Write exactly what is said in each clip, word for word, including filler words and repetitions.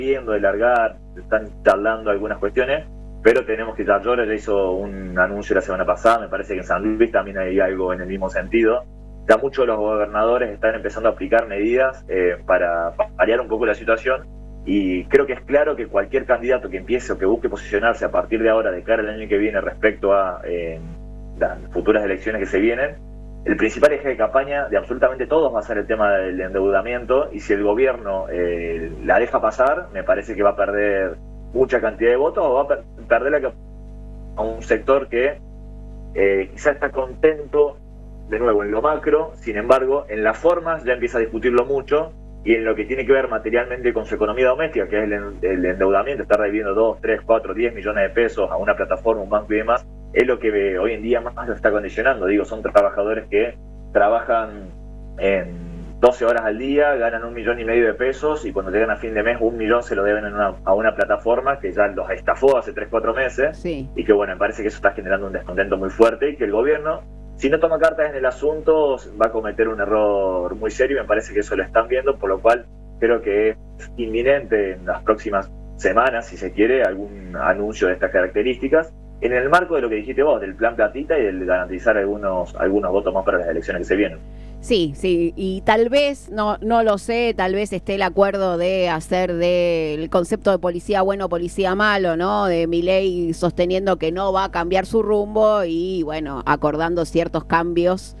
viendo de largar, están charlando algunas cuestiones, pero tenemos que ya Llora ya hizo un anuncio la semana pasada, me parece que en San Luis también hay algo en el mismo sentido. Ya muchos de los gobernadores están empezando a aplicar medidas eh, para variar un poco la situación, y creo que es claro que cualquier candidato que empiece o que busque posicionarse a partir de ahora de cara al año que viene respecto a eh, las futuras elecciones que se vienen, el principal eje de campaña de absolutamente todos va a ser el tema del endeudamiento, y si el gobierno eh, la deja pasar, me parece que va a perder mucha cantidad de votos, o va a per perder la, a un sector que eh, quizás está contento, de nuevo, en lo macro, sin embargo, en las formas ya empieza a discutirlo mucho, y en lo que tiene que ver materialmente con su economía doméstica, que es el, el endeudamiento, estar debiendo dos, tres, cuatro, diez millones de pesos a una plataforma, un banco y demás, es lo que hoy en día más lo está condicionando. Digo, son trabajadores que trabajan en doce horas al día, ganan un millón y medio de pesos, y cuando llegan a fin de mes un millón se lo deben en una, a una plataforma que ya los estafó hace tres, cuatro meses, sí. Y que bueno, me parece que eso está generando un descontento muy fuerte, y que el gobierno, si no toma cartas en el asunto, va a cometer un error muy serio, y me parece que eso lo están viendo, por lo cual creo que es inminente en las próximas semanas, si se quiere, algún anuncio de estas características, en el marco de lo que dijiste vos, del plan platita y del garantizar algunos, algunos votos más para las elecciones que se vienen. Sí, sí, y tal vez, no, no lo sé, tal vez esté el acuerdo de hacer del concepto de policía bueno, policía malo, ¿no? De Milei sosteniendo que no va a cambiar su rumbo y, bueno, acordando ciertos cambios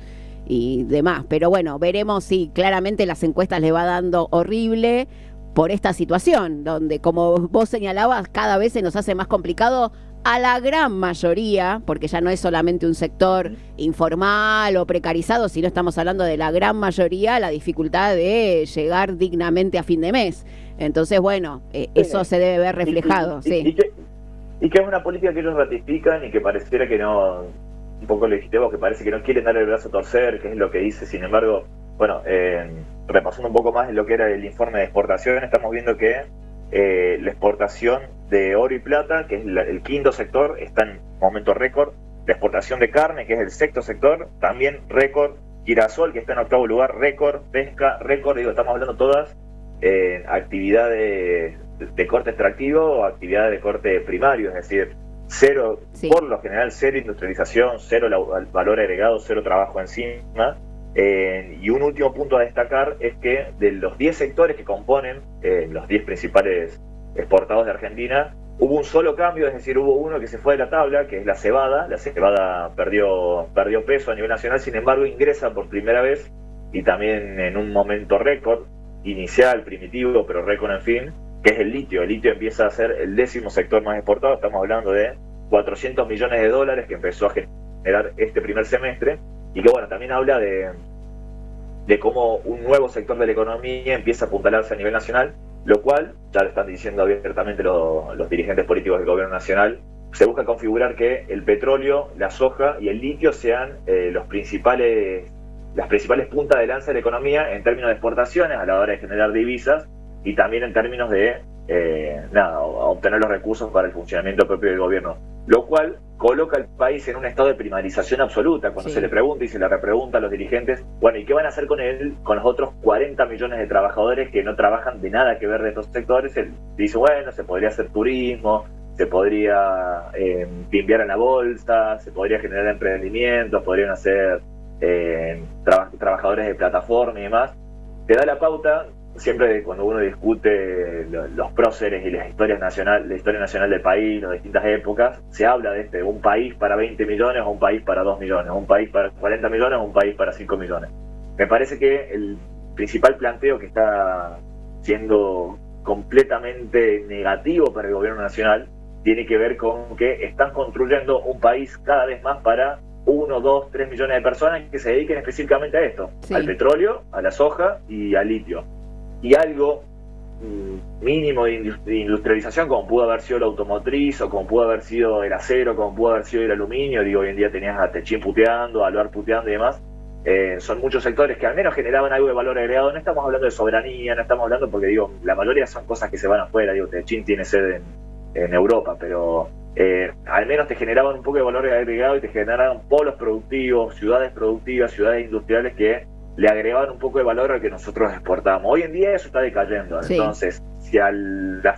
y demás. Pero bueno, veremos si claramente las encuestas le va dando horrible por esta situación, donde, como vos señalabas, cada vez se nos hace más complicado a la gran mayoría, porque ya no es solamente un sector informal o precarizado, sino estamos hablando de la gran mayoría, la dificultad de llegar dignamente a fin de mes. Entonces, bueno, eh, sí. Eso se debe ver reflejado. Y, y, sí. y, y, que, y que es una política que ellos ratifican y que pareciera que no, un poco lo dijiste vos, que parece que no quieren darle el brazo a torcer, que es lo que dice. Sin embargo, bueno, eh, repasando un poco más en lo que era el informe de exportación, estamos viendo que eh, la exportación de oro y plata, que es la, el quinto sector, está en momento récord. La exportación de carne, que es el sexto sector, también récord. Girasol, que está en octavo lugar, récord. Pesca, récord. Digo, estamos hablando todas eh, actividades de, de corte extractivo o actividades de corte primario, es decir, cero, sí. Por lo general, cero industrialización, cero la, valor agregado, cero trabajo encima. Eh, y un último punto a destacar es que de los diez sectores que componen eh, los diez principales exportados de Argentina, hubo un solo cambio, es decir, hubo uno que se fue de la tabla, que es la cebada. La cebada perdió, perdió peso a nivel nacional, sin embargo ingresa por primera vez, y también en un momento récord, inicial, primitivo, pero récord en fin, que es el litio. El litio empieza a ser el décimo sector más exportado, estamos hablando de cuatrocientos millones de dólares que empezó a generar este primer semestre, y que bueno, también habla de, de cómo un nuevo sector de la economía empieza a apuntalarse a nivel nacional, lo cual, ya lo están diciendo abiertamente los, los dirigentes políticos del gobierno nacional, se busca configurar que el petróleo, la soja y el litio sean eh, los principales, las principales puntas de lanza de la economía en términos de exportaciones a la hora de generar divisas, y también en términos de eh, nada, obtener los recursos para el funcionamiento propio del gobierno, lo cual coloca al país en un estado de primarización absoluta. Cuando sí. se le pregunta y se le repregunta a los dirigentes, bueno, ¿y qué van a hacer con él, con los otros cuarenta millones de trabajadores que no trabajan de nada que ver de estos sectores? Él dice, bueno, se podría hacer turismo, se podría eh, pimpear en la bolsa, se podría generar emprendimientos, podrían hacer eh, tra trabajadores de plataforma y demás. Te da la pauta. Siempre cuando uno discute los próceres y las historias nacional, la historia nacional del país, las distintas épocas, se habla de este, un país para veinte millones o un país para dos millones, un país para cuarenta millones o un país para cinco millones. Me parece que el principal planteo que está siendo completamente negativo para el gobierno nacional tiene que ver con que están construyendo un país cada vez más para uno, dos, tres millones de personas que se dediquen específicamente a esto, sí. Al petróleo, a la soja y al litio. Y algo mmm, mínimo de industrialización, como pudo haber sido la automotriz, o como pudo haber sido el acero, como pudo haber sido el aluminio. Digo, hoy en día tenías a Techín puteando, a Alvar puteando y demás. Eh, son muchos sectores que al menos generaban algo de valor agregado. No estamos hablando de soberanía, no estamos hablando, porque digo, la mayoría son cosas que se van afuera. Digo, Techín tiene sede en, en Europa, pero eh, al menos te generaban un poco de valor agregado y te generaban polos productivos, ciudades productivas, ciudades industriales que le agregaban un poco de valor al que nosotros exportábamos. Hoy en día eso está decayendo. Sí. Entonces, si a la